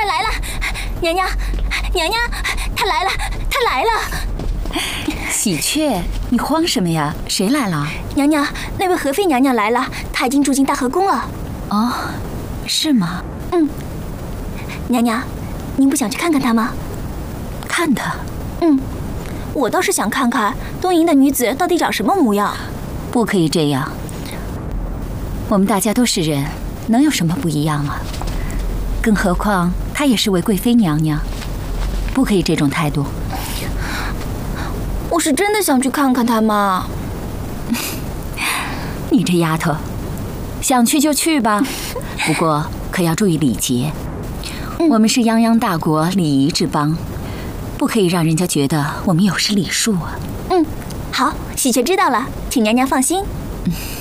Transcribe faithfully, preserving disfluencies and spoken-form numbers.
来了，娘娘，娘娘，她来了，她来了。 喜鹊，你慌什么呀？谁来了？ 娘娘，那位和妃娘娘来了，她已经住进大和宫了。 哦，是吗？ 嗯。娘娘，您不想去看看她吗？ 看她？ 嗯，我倒是想看看东瀛的女子到底长什么模样。 不可以这样，我们大家都是人，能有什么不一样啊？更何况她也是位贵妃娘娘，不可以这种态度。 我是真的想去看看她嘛。 你这丫头，想去就去吧，不过可要注意礼节。嗯、我们是泱泱大国，礼仪之邦，不可以让人家觉得我们有失礼数啊。 嗯，好，喜鹊知道了，请娘娘放心。 嗯。